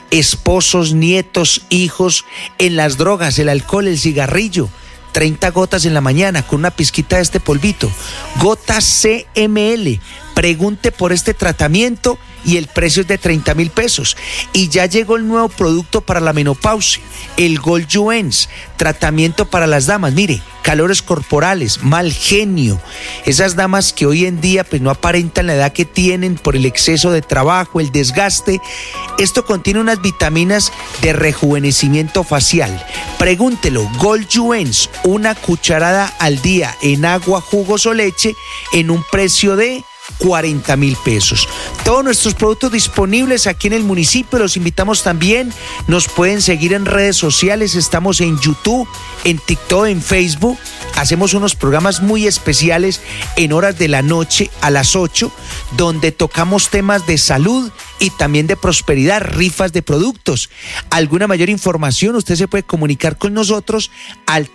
esposos, nietos, hijos, en las drogas, el alcohol, el cigarrillo. 30 gotas en la mañana con una pizquita de este polvito. Gotas CML. Pregunte por este tratamiento y el precio es de 30,000 pesos. Y ya llegó el nuevo producto para la menopausia, el Goljuen, tratamiento para las damas. Mire, calores corporales, mal genio. Esas damas que hoy en día pues no aparentan la edad que tienen por el exceso de trabajo, el desgaste. Esto contiene unas vitaminas de rejuvenecimiento facial. Pregúntelo, Goljuen, una cucharada al día en agua, jugos o leche en un precio de 40,000 pesos. Todos nuestros productos disponibles aquí en el municipio. Los invitamos también. Nos pueden seguir en redes sociales. Estamos en YouTube, en TikTok, en Facebook. Hacemos unos programas muy especiales en horas de la noche a las 8, donde tocamos temas de salud y también de prosperidad, rifas de productos. Alguna mayor información, usted se puede comunicar con nosotros al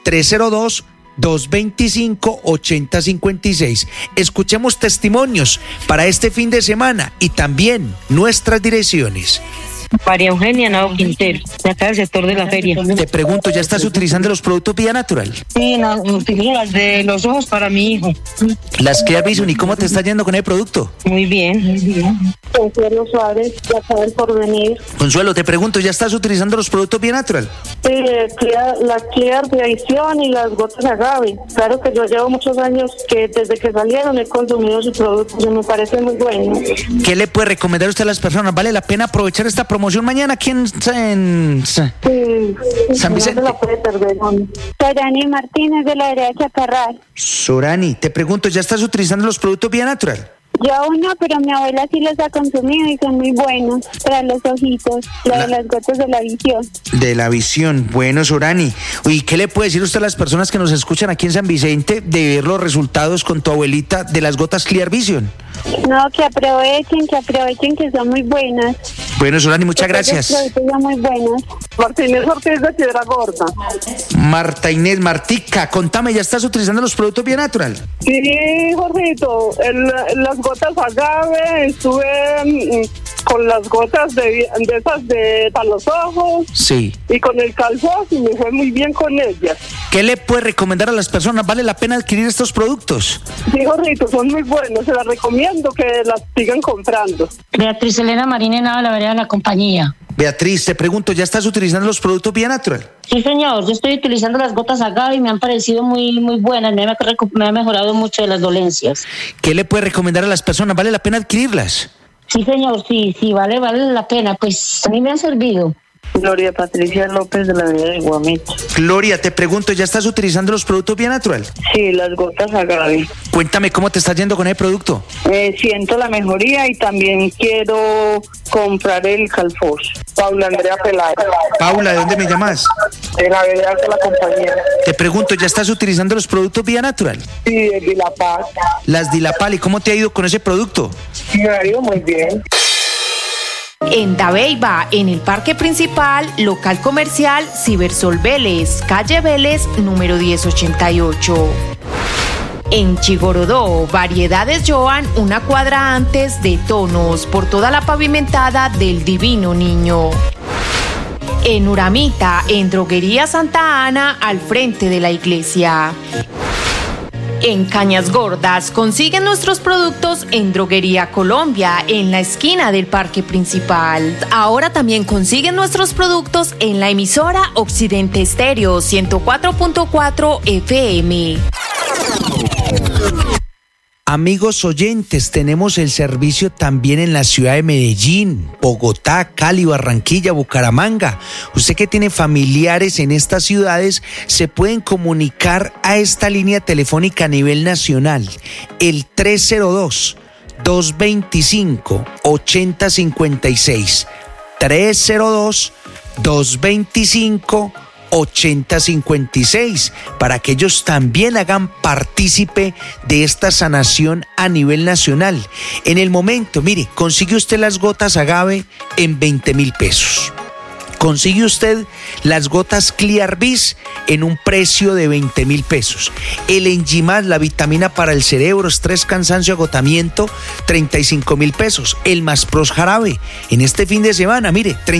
302-225-8056. Escuchemos testimonios para este fin de semana y también nuestras direcciones. María Eugenia Nao Quintero, de acá del sector de la feria. Te pregunto, ¿ya estás utilizando los productos Vía Natural? Sí, no, utilizo las de los ojos para mi hijo. Las Clear Vision, ¿y cómo te está yendo con el producto? Muy bien, muy bien. Consuelo Suárez, de acá del Porvenir. Consuelo, te pregunto, ¿ya estás utilizando los productos Vía Natural? Sí, la Clear Vision y las gotas agave. Claro que yo llevo muchos años que desde que salieron he consumido sus productos y me parece muy bueno. ¿Qué le puede recomendar usted a las personas? ¿Vale la pena aprovechar esta promoción mañana aquí en San Vicente? No se la puede perder. Sorani Martínez, de la vereda Chaparral. Sorani, te pregunto, ¿ya estás utilizando los productos Vía Natural? Yo aún no, pero mi abuela sí los ha consumido y son muy buenos para los ojitos, de las gotas de la visión. De la visión, bueno, Sorani. ¿Y qué le puede decir usted a las personas que nos escuchan aquí en San Vicente de ver los resultados con tu abuelita de las gotas Clear Vision? No, que aprovechen, que son muy buenas. Bueno, Sorani, muchas gracias. Los productos son muy buenos. Martínez Ortiz de Piedra Gorda. Marta Inés, Martica, contame, ¿ya estás utilizando los productos Vía Natural? Sí, Jorgito, las gotas agave, estuve con las gotas de esas para los ojos. Sí. Y con el calzón y me fue muy bien con ellas. ¿Qué le puede recomendar a las personas? ¿Vale la pena adquirir estos productos? Sí, Jorgito, son muy buenos, se las recomiendo que las sigan comprando. Beatriz Elena Marín Henao, de la vereda de la compañía. Beatriz, te pregunto, ¿ya estás utilizando los productos Vía Natural? Sí, señor, yo estoy utilizando las gotas agave y me han parecido muy, muy buenas, me ha mejorado mucho de las dolencias. ¿Qué le puede recomendar a las personas? ¿Vale la pena adquirirlas? Sí, señor, sí, vale la pena, pues a mí me han servido. Gloria Patricia López, de la vereda de Guamito. Gloria, te pregunto, ¿ya estás utilizando los productos Vía Natural? Sí, las gotas agave. Cuéntame cómo te está yendo con el producto. Siento la mejoría y también quiero comprar el Calfos. Paula Andrea Peláez. Paula, ¿de dónde me llamas? De la vereda de la compañera. Te pregunto, ¿ya estás utilizando los productos Vía Natural? Sí, el Dilapal. Las Dilapal, ¿y cómo te ha ido con ese producto? Me ha ido muy bien. En Dabeiba, en el Parque Principal, local comercial Cibersol Vélez, calle Vélez, número 1088. En Chigorodó, Variedades Joan, una cuadra antes de Tonos, por toda la pavimentada del Divino Niño. En Uramita, en Droguería Santa Ana, al frente de la iglesia. En Cañas Gordas, consiguen nuestros productos en Droguería Colombia, en la esquina del Parque Principal. Ahora también consiguen nuestros productos en la emisora Occidente Estéreo 104.4 FM. Amigos oyentes, tenemos el servicio también en la ciudad de Medellín, Bogotá, Cali, Barranquilla, Bucaramanga. Usted que tiene familiares en estas ciudades, se pueden comunicar a esta línea telefónica a nivel nacional, el 302-225-8056. 302-225-8056, para que ellos también hagan partícipe de esta sanación a nivel nacional. En el momento, mire, consigue usted las gotas agave en 20,000 pesos. Consigue usted las gotas Clear Vis en un precio de 20,000 pesos. El Enjimad, la vitamina para el cerebro, estrés, cansancio, agotamiento, 35,000 pesos. El Maspros jarabe en este fin de semana, mire,